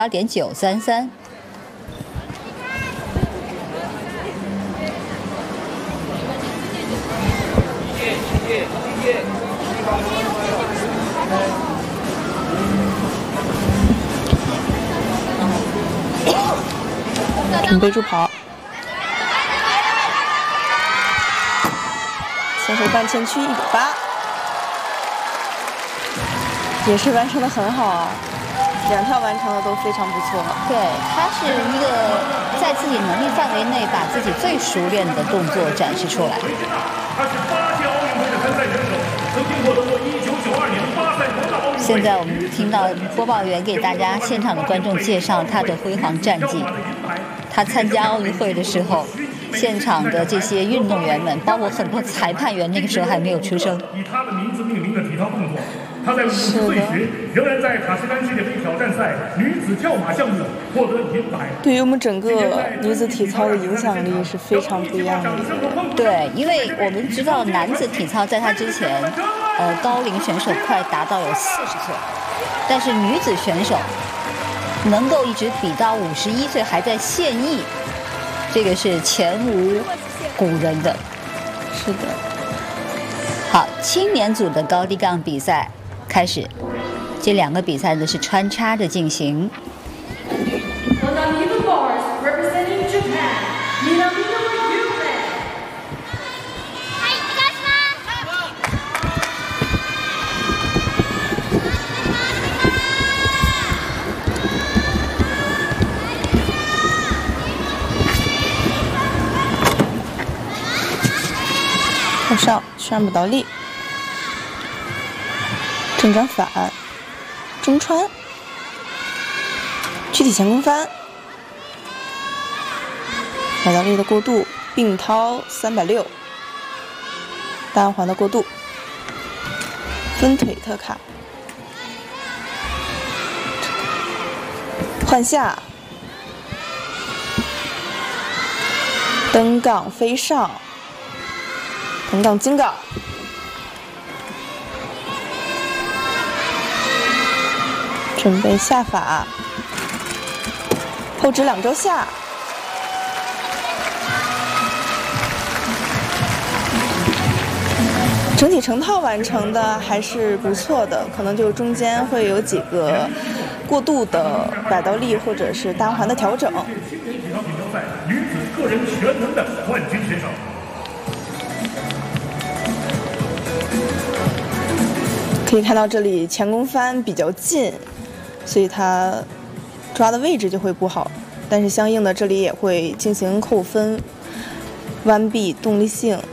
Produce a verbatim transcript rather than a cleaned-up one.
八点九三三。 准备助跑，先手半前屈一百八，也是完成的很好啊，两跳完成的都非常不错。 对，他是一个在自己能力范围内把自己最熟练的动作展示出来。 他是八届奥运会的参赛选手，曾经获得过一九九二年巴塞罗那奥运会。 现在我们听到播报员给大家现场的观众介绍他的辉煌战绩。他参加奥运会的时候，现场的这些运动员们，包括很多裁判员，那个时候还没有出生。 以他的名字命名的体操动作，他在五十岁时仍然在塔什干世界杯挑战赛女子跳马项目获得银牌。 对于我们整个女子体操的影响力是非常不一样的。 对，因为我们知道男子体操在他之前，呃，高龄选手快达到有四十岁，但是女子选手能够一直比到五十一岁还在现役，这个是前无古人的。 是的。 好，青年组的高低杠比赛开始，这两个比赛呢是穿插着进行。 向上旋不倒立，正转反，中穿，躯体前空翻，摆倒立的过渡，并掏三百六，单环的过渡，分腿特卡，换下，登杠飞上。横杠金杠，准备下法，后指两周下，整体成套完成的还是不错的，可能就中间会有几个过度的摆倒立或者是单环的调整。 体操锦标赛女子个人全能的冠军选手。 可以看到这里前空翻比较近，所以它抓的位置就会不好，但是相应的这里也会进行扣分，弯臂动力性